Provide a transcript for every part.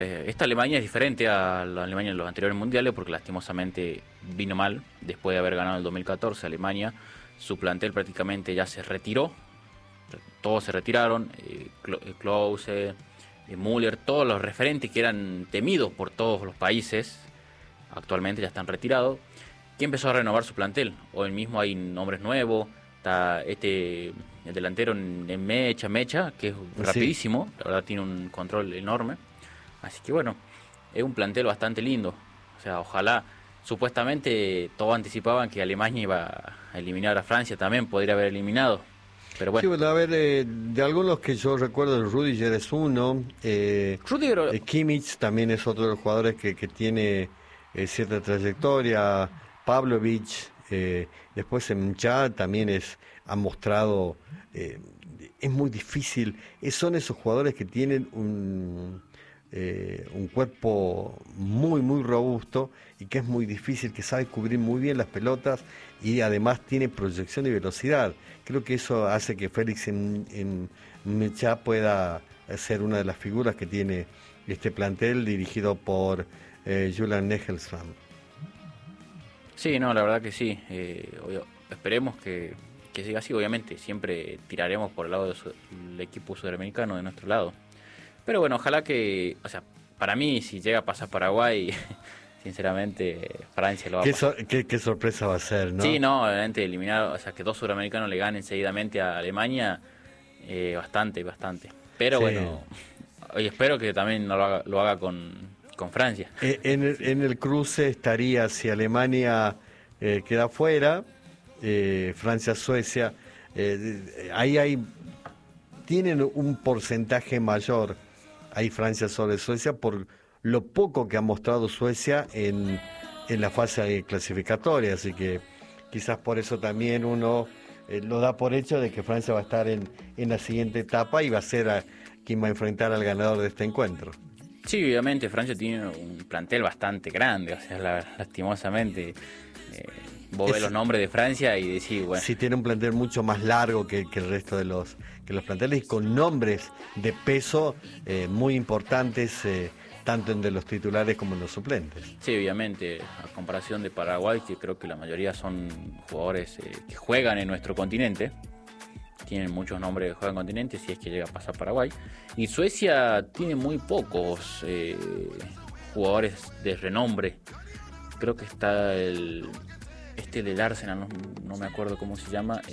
Esta Alemania es diferente a la Alemania en los anteriores mundiales porque lastimosamente vino mal. Después de haber ganado el 2014 Alemania, su plantel prácticamente ya se retiró. Todos se retiraron, Klose, Müller, todos los referentes que eran temidos por todos los países, actualmente ya están retirados. ¿Quién empezó a renovar su plantel? Hoy mismo hay nombres nuevos, está el delantero en Mecha, que es rapidísimo, la verdad tiene un control enorme. Así que bueno, es un plantel bastante lindo. O sea, ojalá, supuestamente todos anticipaban que Alemania iba a eliminar a Francia, también podría haber eliminado. Pero bueno. Sí, bueno, a ver, de algunos que yo recuerdo, el Rüdiger es uno, Kimmich también es otro de los jugadores que tiene cierta trayectoria, Pavlovic, después Mcha también ha mostrado, es muy difícil, son esos jugadores que tienen un cuerpo muy muy robusto y que es muy difícil, que sabe cubrir muy bien las pelotas y además tiene proyección y velocidad. Creo que eso hace que Félix en Mcha pueda ser una de las figuras que tiene este plantel dirigido por Julian Nagelsmann. Sí, no, la verdad que sí. Esperemos que siga así. Obviamente siempre tiraremos por el lado del equipo sudamericano, de nuestro lado. Pero bueno, ojalá que, o sea, para mí, si llega a pasar Paraguay, sinceramente, Francia lo va a pasar. ¿Qué sorpresa va a ser, no? Sí, no, obviamente eliminar, o sea, que dos sudamericanos le ganen seguidamente a Alemania, bastante. Pero sí. Bueno, y espero que también lo haga con Francia. En el cruce estaría, si Alemania queda fuera, Francia-Suecia, ahí tienen un porcentaje mayor. Hay Francia sobre Suecia por lo poco que ha mostrado Suecia en la fase clasificatoria, así que quizás por eso también uno lo da por hecho de que Francia va a estar en la siguiente etapa y va a ser quien va a enfrentar al ganador de este encuentro. Sí, obviamente Francia tiene un plantel bastante grande, o sea, lastimosamente vos ves los nombres de Francia y decís, bueno. Sí, tiene un plantel mucho más largo que el resto de los planteles y con nombres de peso muy importantes, tanto entre los titulares como en los suplentes. Sí, obviamente, a comparación de Paraguay, que creo que la mayoría son jugadores que juegan en nuestro continente, tienen muchos nombres que juegan en continente, si es que llega a pasar Paraguay. Y Suecia tiene muy pocos jugadores de renombre. Creo que está del Arsenal, no me acuerdo cómo se llama,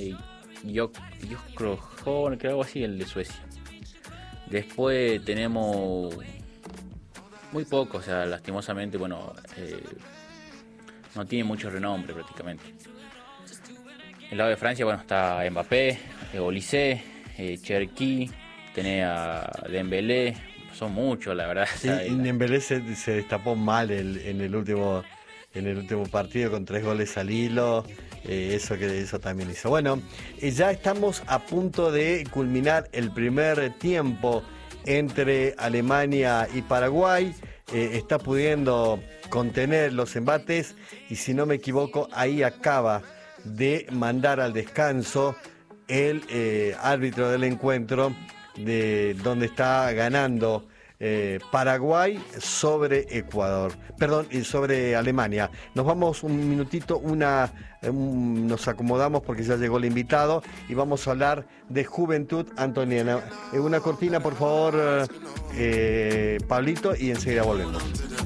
creo algo así, el de Suecia. Después tenemos muy poco, o sea, lastimosamente, bueno, no tiene mucho renombre prácticamente. El lado de Francia, bueno, está Mbappé, Olise, Cherki, tenés a Dembélé, son muchos, la verdad. Sí, Dembélé se destapó mal en el último partido con 3 goles al hilo, eso también hizo. Bueno, ya estamos a punto de culminar el primer tiempo entre Alemania y Paraguay. Está pudiendo contener los embates y, si no me equivoco, ahí acaba de mandar al descanso el árbitro del encuentro, de donde está ganando Paraguay sobre Ecuador, sobre Alemania. Nos vamos un minutito, nos acomodamos porque ya llegó el invitado y vamos a hablar de Juventud Antoniana. Una cortina, por favor, Pablito, y enseguida volvemos.